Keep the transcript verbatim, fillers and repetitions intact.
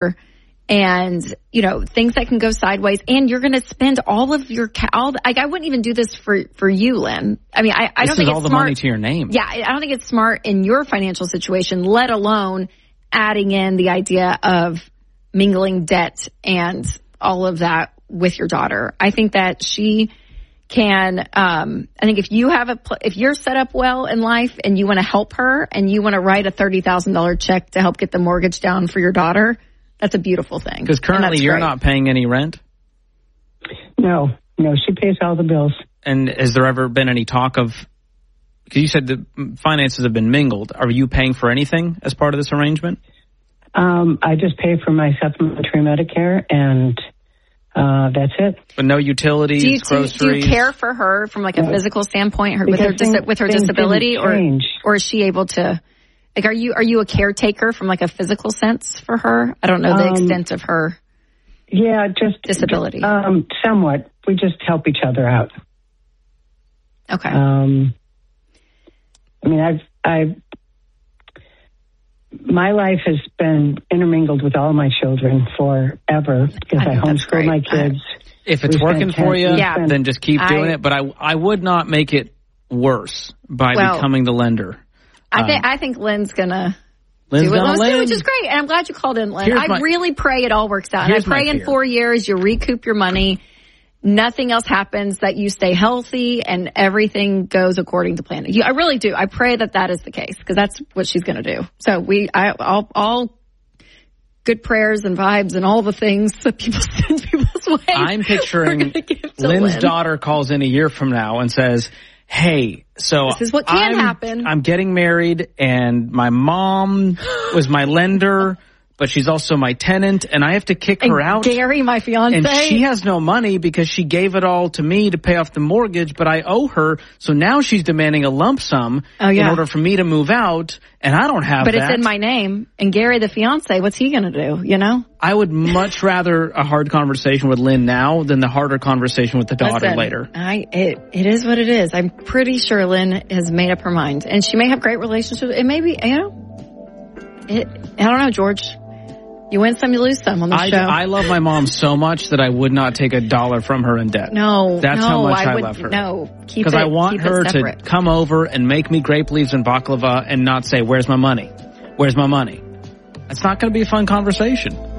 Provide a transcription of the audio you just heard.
and, you know, things that can go sideways. And you're going to spend all of your, ca- all the, like, I wouldn't even do this for, for you, Lynn. I mean, I, I this don't think is all it's the smart. money to your name. Yeah, I don't think it's smart in your financial situation, let alone adding in the idea of mingling debt and all of that with your daughter. I think that she can, um, I think if you have a, pl- if you're set up well in life and you want to help her and you want to write a thirty thousand dollars check to help get the mortgage down for your daughter, that's a beautiful thing. Because currently you're great. not paying any rent? No, no, she pays all the bills. And has there ever been any talk of, because you said the finances have been mingled, are you paying for anything as part of this arrangement? Um, I just pay for my supplementary Medicare, and uh, that's it. But no utilities, do you, groceries? Do you, do you care for her from like a no. physical standpoint, her, with her things, dis- with her things disability, or change. or is she able to? Like, are you are you a caretaker from like a physical sense for her? I don't know the Um, extent of her Yeah, just disability. Um, somewhat. We just help each other out. Okay. Um, I mean, I've, I've, my life has been intermingled with all my children forever because I I, think that's homeschool great. my kids. If it's We working spent for ten- you, we Yeah. spent- then just keep doing I- it. But I, I would not make it worse by Well, becoming the lender. I think um, I think Lynn's gonna Lynn's do it, gonna Lynn, Lynn. which is great, and I'm glad you called in, Lynn. Here's I my- really pray it all works out. And I Here's my pray in fear. four years you recoup your money, nothing else happens, that you stay healthy, and everything goes according to plan. You, I really do. I pray that that is the case because that's what she's going to do. So we, I, all, all good prayers and vibes and all the things that people send people's way. I'm picturing we're gonna give to Lynn's Lynn. daughter calls in a year from now and says, hey, so This is what can I'm, happen. I'm getting married and my mom was my lender, but she's also my tenant and I have to kick And her out. Gary, my fiance. And she has no money because she gave it all to me to pay off the mortgage, but I owe her. So now she's demanding a lump sum Oh, yeah. in order for me to move out, and I don't have but that. it's in my name. And Gary, the fiance, what's he going to do? You know? I would much rather a hard conversation with Lynn now than the harder conversation with the daughter Listen, later. I it, it is what it is. I'm pretty sure Lynn has made up her mind, and she may have great relationships. It may be, you know, it. I don't know, George. You win some, you lose some on the I, show. I love my mom so much that I would not take a dollar from her in debt. no, That's no, how much I, would, love her. No, keep Because it. I want keep her it to separate. come over and make me grape leaves and baklava and not say, where's my money? Where's my money? It's not going to be a fun conversation.